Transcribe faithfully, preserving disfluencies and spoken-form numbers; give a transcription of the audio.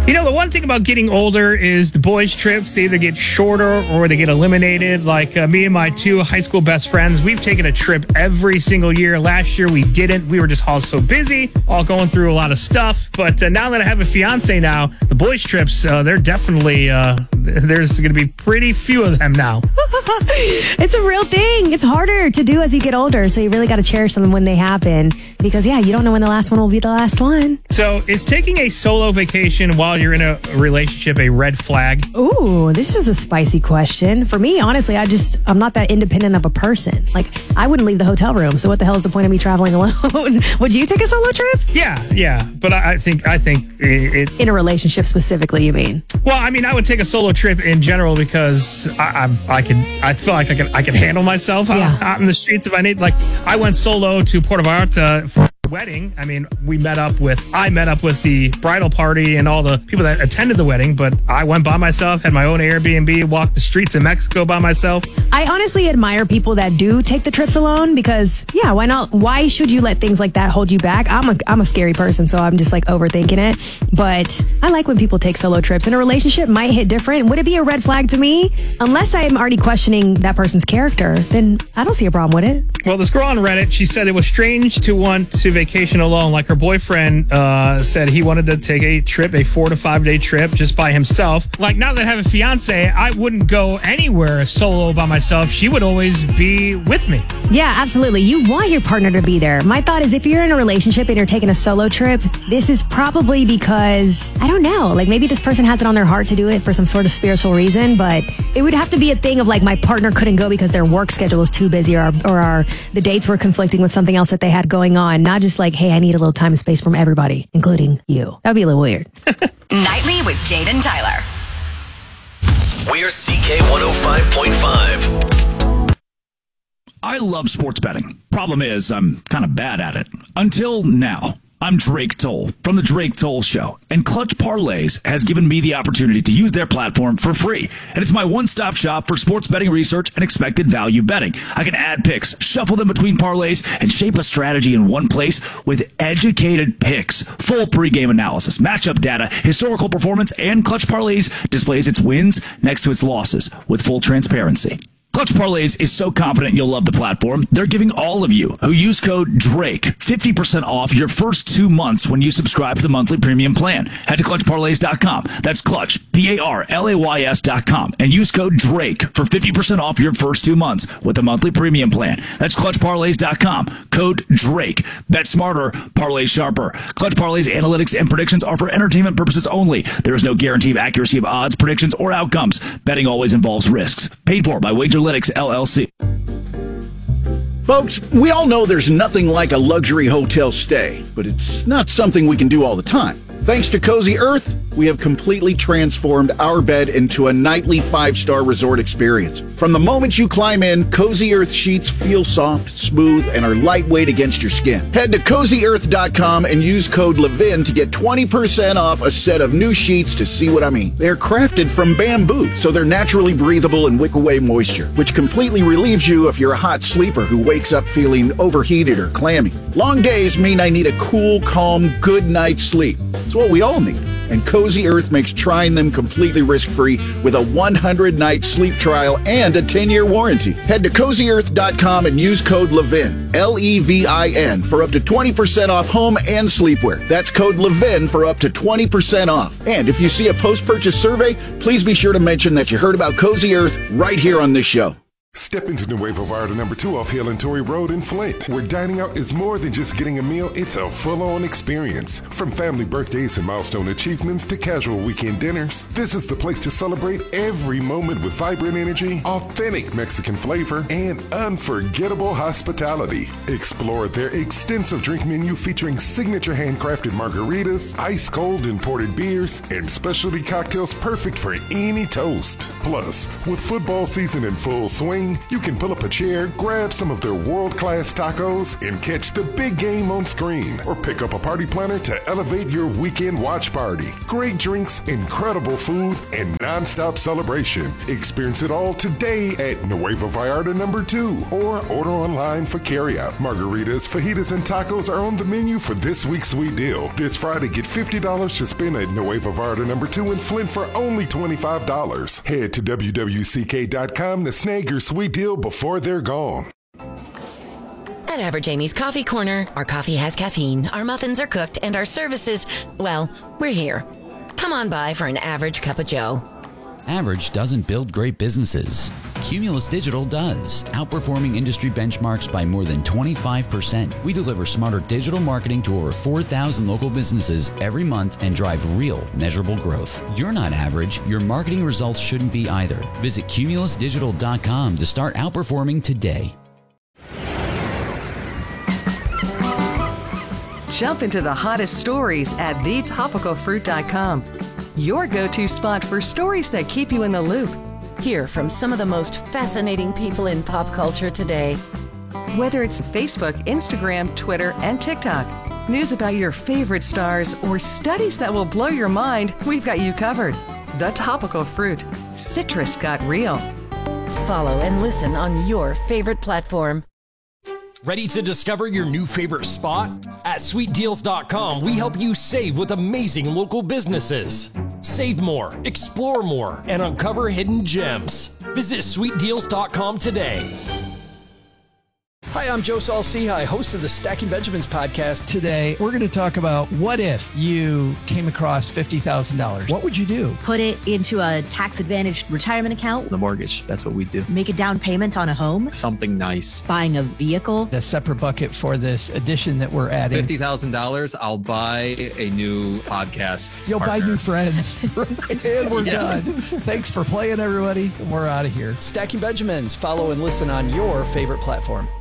You know, the one thing about getting older is the boys' trips, they either get shorter or they get eliminated. Like uh, me and my two high school best friends, we've taken a trip every single year. Last year we didn't. We were just all so busy, all going through a lot of stuff. But uh, now that I have a fiance now, the boys' trips, uh, they're definitely, uh, there's going to be pretty few of them now. It's a real thing. It's harder to do as you get older, so you really got to cherish them when they happen. Because, yeah, you don't know when the last one will be the last one. So is taking a solo vacation while you're in a relationship a red flag? Ooh, this is a spicy question. For me, honestly, I just, I'm not that independent of a person. Like, I wouldn't leave the hotel room, so what the hell is the point of me traveling alone? Would you take a solo trip? Yeah, yeah. But I, I think, I think it, it... In a relationship specifically, you mean? Well, I mean, I would take a solo trip in general because I, I, I can, I feel like I can, I can handle myself out, Yeah. out in the streets if I need. Like, I went solo to Puerto Vallarta for a wedding. I mean, we met up with, I met up with the bridal party and all the people that attended the wedding, but I went by myself, had my own Airbnb, walked the streets of Mexico by myself. I honestly admire people that do take the trips alone because, yeah, why not? Why should you let things like that hold you back? I'm a, I'm a scary person, so I'm just like overthinking it. But I like when people take solo trips. And a relationship might hit different. Would it be a red flag to me? Unless I'm already questioning that person's character, then I don't see a problem with it. Well, this girl on Reddit, she said it was strange to want to vacation alone. Like her boyfriend uh, said he wanted to take a trip, a four to five day trip just by himself. Like now that I have a fiance, I wouldn't go anywhere solo by myself. She would always be with me. Yeah, absolutely. You want your partner to be there. My thought is if you're in a relationship and you're taking a solo trip, this is probably because, I don't know, like maybe this person has it on their heart to do it for some sort of spiritual reason, but it would have to be a thing of like my partner couldn't go because their work schedule was too busy or, or our, the dates were conflicting with something else that they had going on. Not just like, hey, I need a little time and space from everybody, including you. That would be a little weird. Nightly with Jade and Tyler. We're C K one oh five point five. I love sports betting. Problem is, I'm kind of bad at it. Until now. I'm Drake Toll from The Drake Toll Show, and Clutch Parlays has given me the opportunity to use their platform for free. And it's my one-stop shop for sports betting research and expected value betting. I can add picks, shuffle them between parlays, and shape a strategy in one place with educated picks, full pregame analysis, matchup data, historical performance, and Clutch Parlays displays its wins next to its losses with full transparency. Clutch Parlays is so confident you'll love the platform, they're giving all of you who use code DRAKE fifty percent off your first two months when you subscribe to the monthly premium plan. Head to clutch parlays dot com. That's Clutch, P A R L A Y S dot com, and use code DRAKE for fifty percent off your first two months with the monthly premium plan. That's clutch parlays dot com. Code DRAKE. Bet smarter, parlay sharper. Clutch Parlays analytics and predictions are for entertainment purposes only. There is no guarantee of accuracy of odds, predictions, or outcomes. Betting always involves risks. Paid for by Wager L L C. Folks, we all know there's nothing like a luxury hotel stay, but it's not something we can do all the time. Thanks to Cozy Earth, we have completely transformed our bed into a nightly five-star resort experience. From the moment you climb in, Cozy Earth sheets feel soft, smooth, and are lightweight against your skin. Head to cozy earth dot com and use code LEVIN to get twenty percent off a set of new sheets to see what I mean. They're crafted from bamboo, so they're naturally breathable and wick away moisture, which completely relieves you if you're a hot sleeper who wakes up feeling overheated or clammy. Long days mean I need a cool, calm, good night's sleep. It's what we all need. And Cozy Earth makes trying them completely risk-free with a one hundred night sleep trial and a ten year warranty. Head to cozy earth dot com and use code LEVIN, L E V I N, for up to twenty percent off home and sleepwear. That's code LEVIN for up to twenty percent off. And if you see a post-purchase survey, please be sure to mention that you heard about Cozy Earth right here on this show. Step into Nuevo Vallarta number two off Hill and Torrey Road in Flint, where dining out is more than just getting a meal, it's a full-on experience. From family birthdays and milestone achievements to casual weekend dinners, this is the place to celebrate every moment with vibrant energy, authentic Mexican flavor, and unforgettable hospitality. Explore their extensive drink menu featuring signature handcrafted margaritas, ice-cold imported beers, and specialty cocktails perfect for any toast. Plus, with football season in full swing, screen, you can pull up a chair, grab some of their world-class tacos, and catch the big game on screen. Or pick up a party planner to elevate your weekend watch party. Great drinks, incredible food, and non-stop celebration. Experience it all today at Nueva Vallarta number two, or order online for carryout. Margaritas, fajitas, and tacos are on the menu for this week's sweet deal. This Friday, get fifty dollars to spend at Nueva Vallarta number two in Flint for only twenty-five dollars. Head to W W C K dot com to snag your sweet deal before they're gone. At Average Amy's Coffee Corner, our coffee has caffeine, our muffins are cooked, and our services, well, we're here. Come on by for an average cup of joe. Average doesn't build great businesses. Cumulus Digital does, outperforming industry benchmarks by more than twenty-five percent. We deliver smarter digital marketing to over four thousand local businesses every month and drive real, measurable growth. You're not average. Your marketing results shouldn't be either. Visit cumulus digital dot com to start outperforming today. Jump into the hottest stories at the topical fruit dot com. Your go-to spot for stories that keep you in the loop. Hear from some of the most fascinating people in pop culture today. Whether it's Facebook, Instagram, Twitter, and TikTok, news about your favorite stars, or studies that will blow your mind, we've got you covered. The Topical Fruit. Citrus got real. Follow and listen on your favorite platform. Ready to discover your new favorite spot? At sweet deals dot com, we help you save with amazing local businesses. Save more, explore more, and uncover hidden gems. Visit sweet deals dot com today. Hi, I'm Joe Saul-Sehy, host of the Stacking Benjamins podcast. Today, we're going to talk about what if you came across fifty thousand dollars. What would you do? Put it into a tax-advantaged retirement account. The mortgage, that's what we do. Make a down payment on a home. Something nice. Buying a vehicle. The separate bucket for this addition that we're adding. fifty thousand dollars, I'll buy a new podcast You'll partner. buy new friends. And we're Yeah. done. Thanks for playing, everybody. And we're out of here. Stacking Benjamins. Follow and listen on your favorite platform.